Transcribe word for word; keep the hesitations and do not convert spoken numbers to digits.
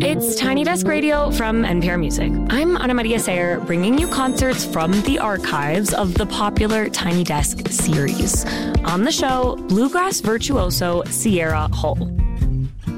It's Tiny Desk Radio from N P R Music. I'm Ana Maria Sayer, bringing you concerts from the archives of the popular Tiny Desk series. On the show, bluegrass virtuoso Sierra Hull.